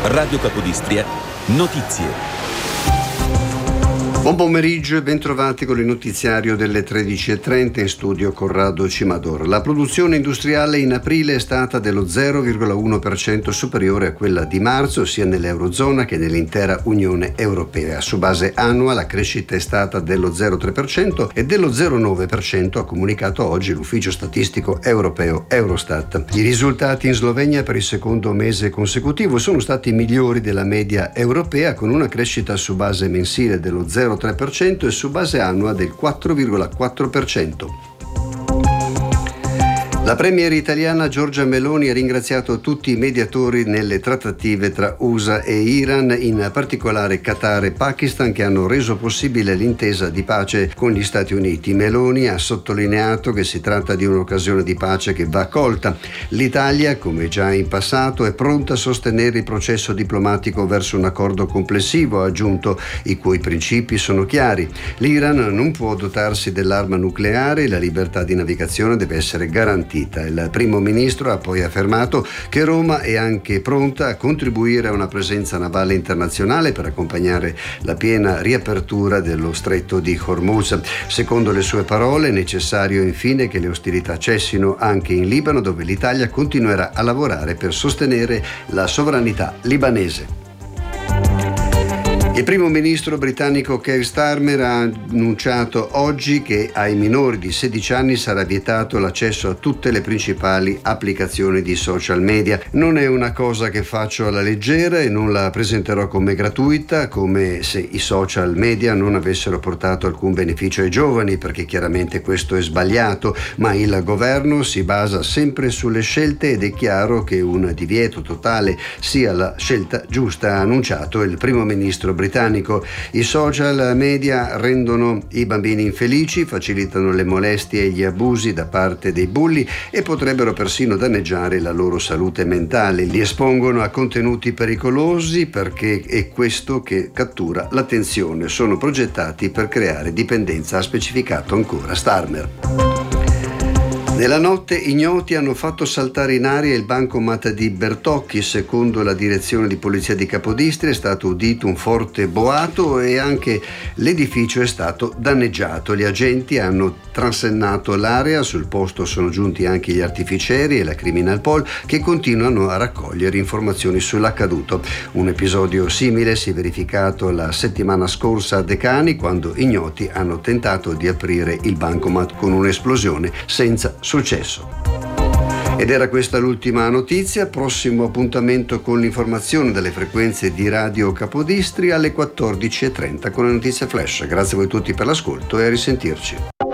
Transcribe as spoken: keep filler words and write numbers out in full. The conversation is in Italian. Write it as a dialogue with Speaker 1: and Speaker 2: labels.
Speaker 1: Radio Capodistria, notizie.
Speaker 2: Buon pomeriggio e bentrovati con il notiziario delle tredici e trenta, in studio Corrado Cimador. La produzione industriale in aprile è stata dello zero virgola uno per cento superiore a quella di marzo, sia nell'Eurozona che nell'intera Unione Europea. Su base annua la crescita è stata dello zero virgola tre per cento e dello zero virgola nove per cento, ha comunicato oggi l'ufficio statistico europeo Eurostat. I risultati in Slovenia per il secondo mese consecutivo sono stati migliori della media europea, con una crescita su base mensile dello zero virgola tre per cento e su base annua del quattro virgola quattro per cento. La premier italiana Giorgia Meloni ha ringraziato tutti i mediatori nelle trattative tra U S A e Iran, in particolare Qatar e Pakistan, che hanno reso possibile l'intesa di pace con gli Stati Uniti. Meloni ha sottolineato che si tratta di un'occasione di pace che va colta. L'Italia, come già in passato, è pronta a sostenere il processo diplomatico verso un accordo complessivo, ha aggiunto, i cui principi sono chiari. L'Iran non può dotarsi dell'arma nucleare e la libertà di navigazione deve essere garantita. Il primo ministro ha poi affermato che Roma è anche pronta a contribuire a una presenza navale internazionale per accompagnare la piena riapertura dello stretto di Hormuz. Secondo le sue parole è necessario infine che le ostilità cessino anche in Libano, dove l'Italia continuerà a lavorare per sostenere la sovranità libanese. Il primo ministro britannico Keir Starmer ha annunciato oggi che ai minori di sedici anni sarà vietato l'accesso a tutte le principali applicazioni di social media. Non è una cosa che faccio alla leggera e non la presenterò come gratuita, come se i social media non avessero portato alcun beneficio ai giovani, perché chiaramente questo è sbagliato, ma il governo si basa sempre sulle scelte ed è chiaro che un divieto totale sia la scelta giusta, ha annunciato il primo ministro britannico. I social media rendono i bambini infelici, facilitano le molestie e gli abusi da parte dei bulli e potrebbero persino danneggiare la loro salute mentale. Li espongono a contenuti pericolosi perché è questo che cattura l'attenzione. Sono progettati per creare dipendenza, ha specificato ancora Starmer. Nella notte ignoti hanno fatto saltare in aria il bancomat di Bertocchi. Secondo la direzione di polizia di Capodistria è stato udito un forte boato e anche l'edificio è stato danneggiato. Gli agenti hanno transennato l'area, sul posto sono giunti anche gli artificieri e la Criminalpol, che continuano a raccogliere informazioni sull'accaduto. Un episodio simile si è verificato la settimana scorsa a Decani, quando ignoti hanno tentato di aprire il bancomat con un'esplosione senza successo. Ed era questa l'ultima notizia. Prossimo appuntamento con l'informazione delle frequenze di Radio Capodistria alle quattordici e trenta con le notizie flash. Grazie a voi tutti per l'ascolto e a risentirci.